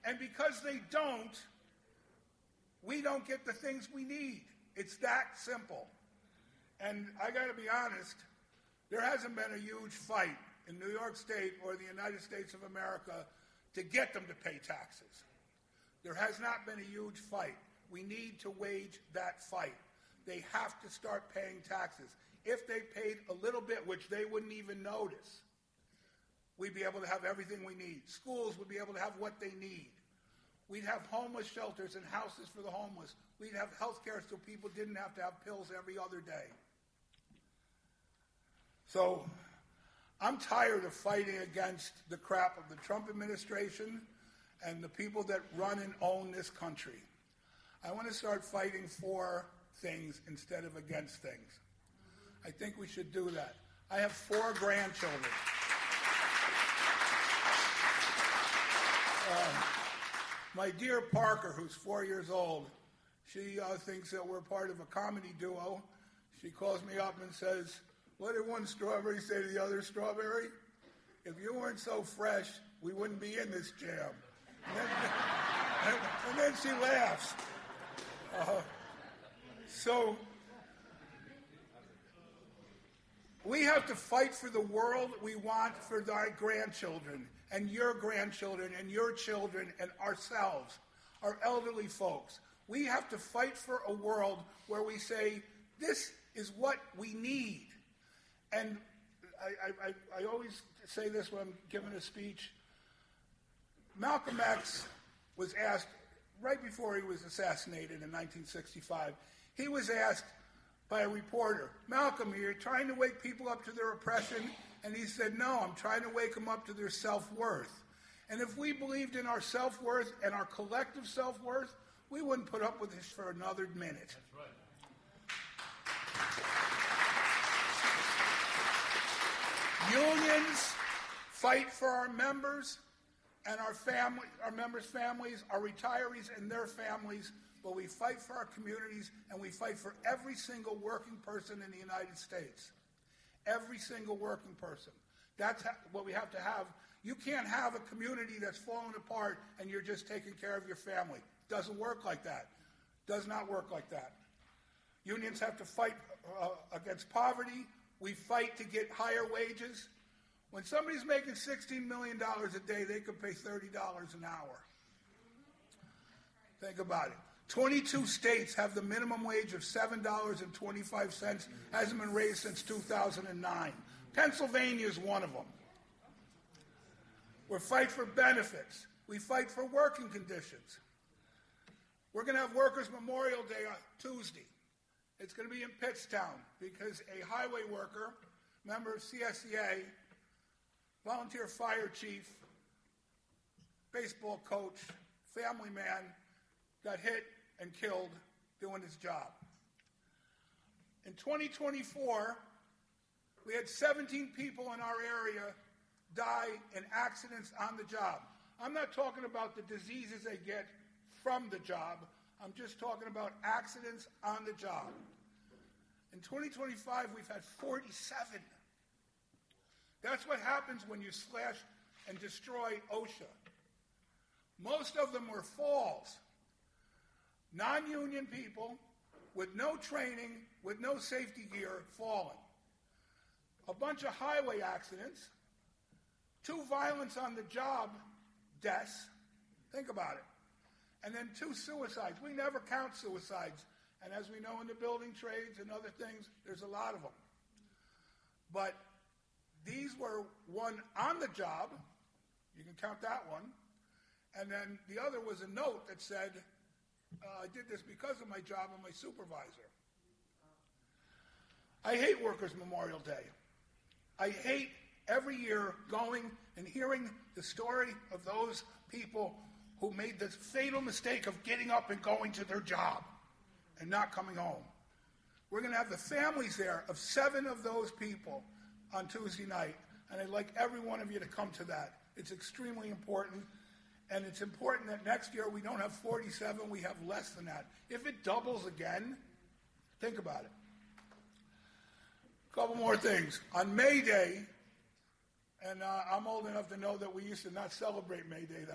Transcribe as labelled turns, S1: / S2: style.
S1: And because they don't, we don't get the things we need. It's that simple. And I got to be honest, there hasn't been a huge fight in New York State or the United States of America to get them to pay taxes. There has not been a huge fight. We need to wage that fight. They have to start paying taxes. If they paid a little bit, which they wouldn't even notice, we'd be able to have everything we need. Schools would be able to have what they need. We'd have homeless shelters and houses for the homeless. We'd have health care so people didn't have to have pills every other day. So I'm tired of fighting against the crap of the Trump administration and the people that run and own this country. I want to start fighting for things instead of against things. I think we should do that. I have 4 grandchildren. My dear Parker, who's 4 years old, she thinks that we're part of a comedy duo. She calls me up and says, "What did one strawberry say to the other strawberry? If you weren't so fresh, we wouldn't be in this jam." And then she laughs. So we have to fight for the world we want for our grandchildren and your grandchildren and your children and ourselves, our elderly folks. We have to fight for a world where we say, this is what we need. And I always say this when I'm giving a speech. Malcolm X was asked, right before he was assassinated in 1965, he was asked by a reporter, "Malcolm, you're trying to wake people up to their oppression?" And he said, "No, I'm trying to wake them up to their self-worth." And if we believed in our self-worth and our collective self-worth, we wouldn't put up with this for another minute.
S2: That's right.
S1: Unions fight for our members and our family, our members' families, our retirees and their families, but we fight for our communities and we fight for every single working person in the United States. Every single working person. That's what we have to have. You can't have a community that's falling apart and you're just taking care of your family. Doesn't work like that. Does not work like that. Unions have to fight against poverty. We fight to get higher wages. When somebody's making $16 million a day, they could pay $30 an hour. Think about it. 22 states have the minimum wage of $7.25. Hasn't been raised since 2009. Pennsylvania is one of them. We fight for benefits. We fight for working conditions. We're going to have Workers' Memorial Day on Tuesday. It's going to be in Pittstown because a highway worker, member of CSEA, volunteer fire chief, baseball coach, family man, got hit and killed doing his job. In 2024, we had 17 people in our area die in accidents on the job. I'm not talking about the diseases they get from the job. I'm just talking about accidents on the job. In 2025, we've had 47. That's what happens when you slash and destroy OSHA. Most of them were falls. Non-union people with no training, with no safety gear, falling. A bunch of highway accidents, 2 violence on the job deaths, think about it, and then 2 suicides. We never count suicides, and as we know in the building trades and other things, there's a lot of them. But these were one on the job, you can count that one, and then the other was a note that said, I did this because of my job and my supervisor. I hate Workers' Memorial Day. I hate every year going and hearing the story of those people who made the fatal mistake of getting up and going to their job and not coming home. We're going to have the families there of 7 of those people on Tuesday night, and I'd like every one of you to come to that. It's extremely important, and it's important that next year we don't have 47, we have less than that. If it doubles again, think about it. A couple more things. On May Day, and I'm old enough to know that we used to not celebrate May Day that